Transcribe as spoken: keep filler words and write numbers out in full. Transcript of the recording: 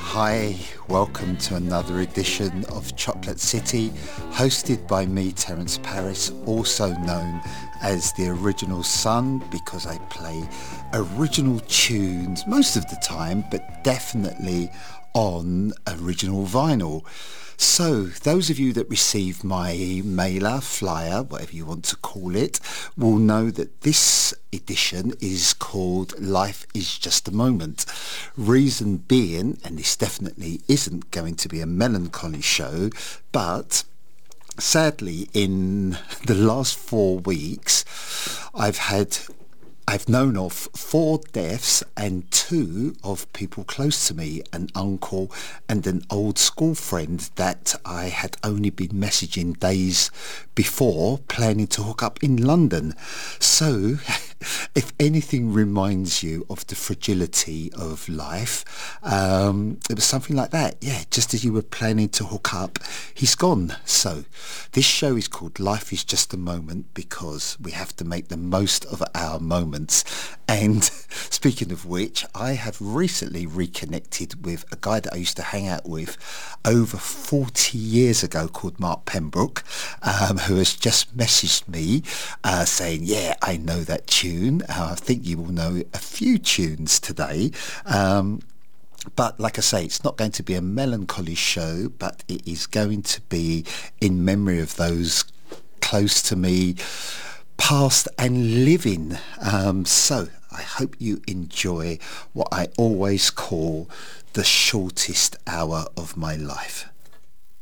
Hi, welcome to another edition of Chocolate City, hosted by me, Terence Paris, also known as the Original Son, because I play original tunes most of the time, but definitely on original vinyl. So those of you that receive my mailer, flyer, whatever you want to call it, will know that this edition is called Life is Just a Moment. Reason being, and this definitely isn't going to be a melancholy show, but sadly in the last four weeks I've had I've known of four deaths and two of people close to me, an uncle and an old school friend that I had only been messaging days before, planning to hook up in London. So if anything reminds you of the fragility of life, um, it was something like that. Yeah, just as you were planning to hook up, he's gone. So this show is called Life is Just a Moment because we have to make the most of our moments. And speaking of which, I have recently reconnected with a guy that I used to hang out with over forty years ago called Mark Pembroke, um, who has just messaged me uh, saying, yeah, I know that tune. Uh, I think you will know a few tunes today. Um, But like I say, it's not going to be a melancholy show, but it is going to be in memory of those close to me, past and living. Um, so I hope you enjoy what I always call the shortest hour of my life.